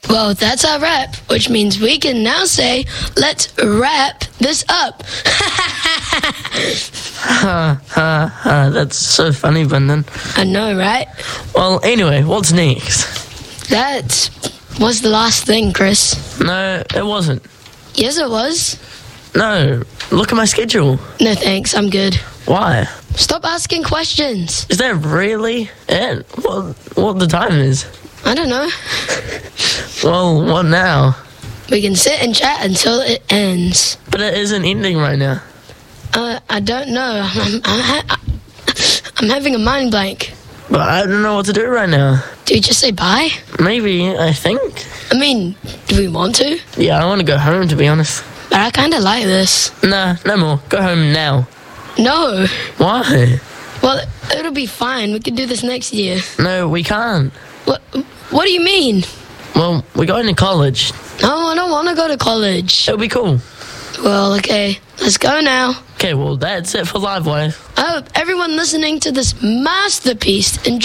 Well, that's our wrap, which means we can now say, let's wrap this up. That's so funny, Brendan. I know, right? Well, anyway, what's next? That was the last thing, Chris. No, it wasn't. Yes, it was. No, look at my schedule. No thanks, I'm good. Why? Stop asking questions. Is that really it? What the time is? I don't know. Well, what now? We can sit and chat until it ends. But it isn't ending right now. I don't know. I'm having a mind blank. But I don't know what to do right now. Do you just say bye? Maybe, I think. I mean, do we want to? Yeah, I want to go home, to be honest. But I kind of like this. Nah, no more. Go home now. No. Why? Well, it'll be fine. We can do this next year. No, we can't. What do you mean? Well, we're going to college. No, I don't want to go to college. It'll be cool. Well, okay. Let's go now. Okay, well, that's it for Livewire. I hope everyone listening to this masterpiece enjoyed